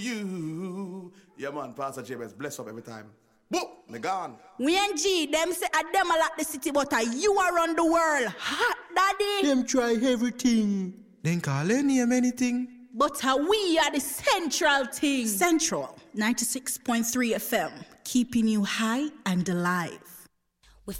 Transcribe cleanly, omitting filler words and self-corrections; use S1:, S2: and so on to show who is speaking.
S1: You. Yeah, man, Pastor James, bless up every time. Boop, me gone.
S2: We and G, them say a them a like the city, but you around the world. Hot, daddy.
S3: Them try everything.
S4: Then call any name anything.
S2: But we are the central thing. Central, 96.3 FM, keeping you high and alive.